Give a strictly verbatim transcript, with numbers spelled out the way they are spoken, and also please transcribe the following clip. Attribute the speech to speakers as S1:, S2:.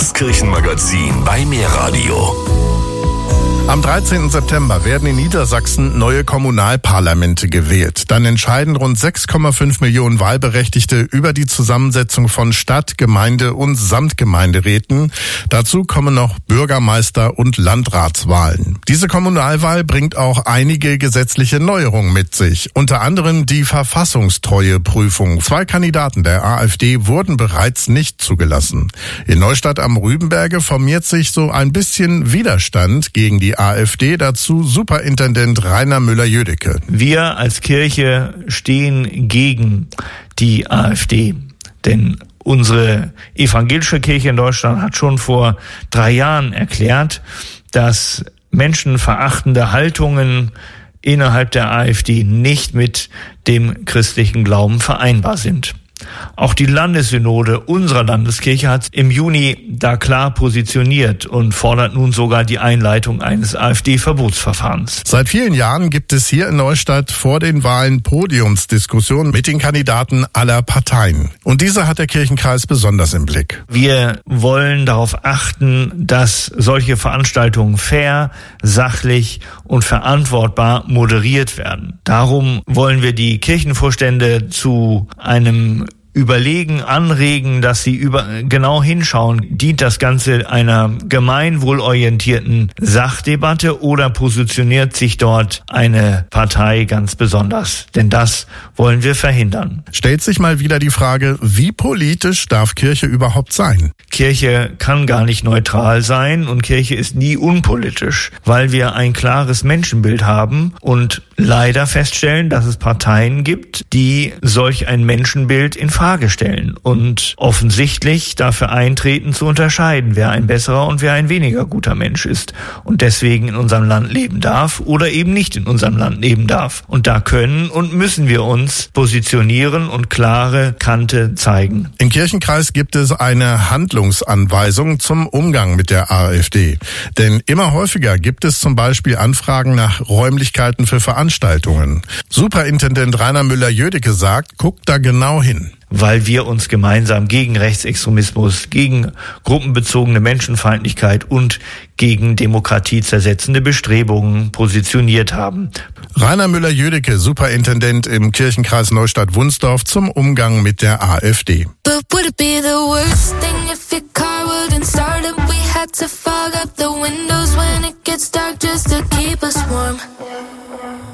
S1: Das Kirchenmagazin bei Mehrradio.
S2: Am dreizehnten September werden in Niedersachsen neue Kommunalparlamente gewählt. Dann entscheiden rund sechs Komma fünf Millionen Wahlberechtigte über die Zusammensetzung von Stadt-, Gemeinde- und Samtgemeinderäten. Dazu kommen noch Bürgermeister- und Landratswahlen. Diese Kommunalwahl bringt auch einige gesetzliche Neuerungen mit sich. Unter anderem die Verfassungstreueprüfung. Zwei Kandidaten der AfD wurden bereits nicht zugelassen. In Neustadt am Rübenberge formiert sich so ein bisschen Widerstand gegen die AfD, dazu Superintendent Rainer Müller-Jödecke.
S3: Wir als Kirche stehen gegen die AfD, denn unsere evangelische Kirche in Deutschland hat schon vor drei Jahren erklärt, dass menschenverachtende Haltungen innerhalb der AfD nicht mit dem christlichen Glauben vereinbar sind. Auch die Landessynode unserer Landeskirche hat im Juni da klar positioniert und fordert nun sogar die Einleitung eines AfD-Verbotsverfahrens.
S2: Seit vielen Jahren gibt es hier in Neustadt vor den Wahlen Podiumsdiskussionen mit den Kandidaten aller Parteien. Und diese hat der Kirchenkreis besonders im Blick.
S3: Wir wollen darauf achten, dass solche Veranstaltungen fair, sachlich und verantwortbar moderiert werden. Darum wollen wir die Kirchenvorstände zu einem Überlegen, anregen, dass sie über genau hinschauen, dient das Ganze einer gemeinwohlorientierten Sachdebatte oder positioniert sich dort eine Partei ganz besonders? Denn das wollen wir verhindern.
S2: Stellt sich mal wieder die Frage, wie politisch darf Kirche überhaupt sein?
S3: Kirche kann gar nicht neutral sein und Kirche ist nie unpolitisch, weil wir ein klares Menschenbild haben und leider feststellen, dass es Parteien gibt, die solch ein Menschenbild in Frage stellen und offensichtlich dafür eintreten zu unterscheiden, wer ein besserer und wer ein weniger guter Mensch ist und deswegen in unserem Land leben darf oder eben nicht in unserem Land leben darf. Und da können und müssen wir uns positionieren und klare Kante zeigen.
S2: Im Kirchenkreis gibt es eine Handlungsanweisung zum Umgang mit der AfD. Denn immer häufiger gibt es zum Beispiel Anfragen nach Räumlichkeiten für Veranstaltungen. Superintendent Rainer Müller-Jödecke sagt, guckt da genau hin.
S3: Weil wir uns gemeinsam gegen Rechtsextremismus, gegen gruppenbezogene Menschenfeindlichkeit und gegen demokratiezersetzende Bestrebungen positioniert haben.
S2: Rainer Müller-Jödecke, Superintendent im Kirchenkreis Neustadt-Wunsdorf zum Umgang mit der AfD.
S4: But would it be the worst thing if your car wouldn't start up? We had to fog up the windows when it gets dark just to keep us warm.